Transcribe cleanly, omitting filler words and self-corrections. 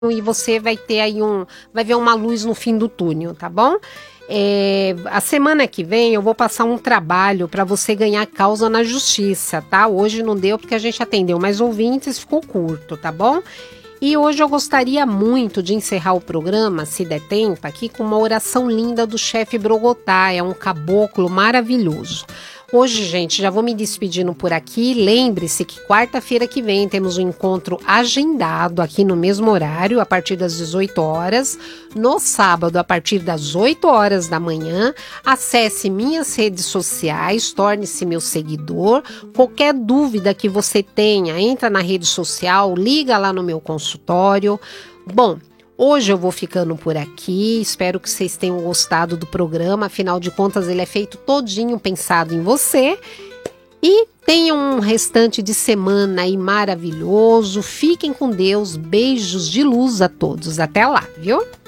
e você vai ter aí vai ver uma luz no fim do túnel, tá bom? A semana que vem eu vou passar um trabalho para você ganhar causa na justiça, tá? Hoje não deu porque a gente atendeu mais ouvintes, ficou curto, tá bom? E hoje eu gostaria muito de encerrar o programa, se der tempo, aqui com uma oração linda do chefe Brogotá, é um caboclo maravilhoso. Hoje, gente, já vou me despedindo por aqui. Lembre-se que quarta-feira que vem temos um encontro agendado aqui no mesmo horário, a partir das 18 horas. No sábado, a partir das 8 horas da manhã. Acesse minhas redes sociais, torne-se meu seguidor. Qualquer dúvida que você tenha, entra na rede social, liga lá no meu consultório. Bom, hoje eu vou ficando por aqui, espero que vocês tenham gostado do programa, afinal de contas ele é feito todinho pensado em você. E tenham um restante de semana aí maravilhoso, fiquem com Deus, beijos de luz a todos, até lá, viu?